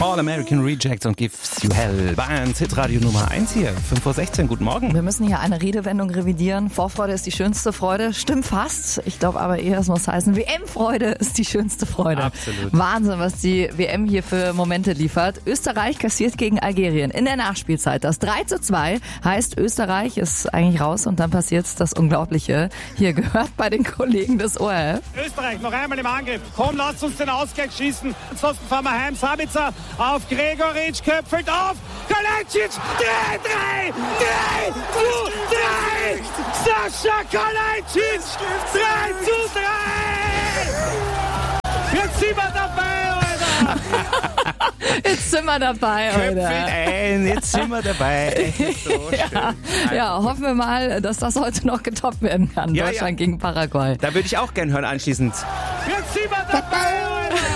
All American Rejects und Gives You Hell. Bayerns Hitradio Nummer 1 hier, 5:16 Uhr. Guten Morgen. Wir müssen hier eine Redewendung revidieren. Vorfreude ist die schönste Freude. Stimmt fast. Ich glaube aber eher, es muss heißen, WM-Freude ist die schönste Freude. Absolut. Wahnsinn, was die WM hier für Momente liefert. Österreich kassiert gegen Algerien in der Nachspielzeit. Das 3:2 heißt, Österreich ist eigentlich raus und dann passiert das Unglaubliche. Hier gehört bei den Kollegen des ORF. Österreich noch einmal im Angriff. Komm, lasst uns den Ausgleich schießen. Ansonsten fahren wir heim. Sabitzer auf Gregoritsch, köpfelt auf. Kalajdzic, 3! Sascha Kalajdzic, 3:3! Jetzt sind wir dabei, Alter! Jetzt sind wir dabei, Köpfelt Alter. ein, jetzt sind wir dabei. Echt so schön. Ja, hoffen wir mal, dass das heute noch getoppt werden kann. Ja, Deutschland ja. gegen Paraguay. Da würde ich auch gern hören anschließend. Jetzt sind wir dabei, Alter!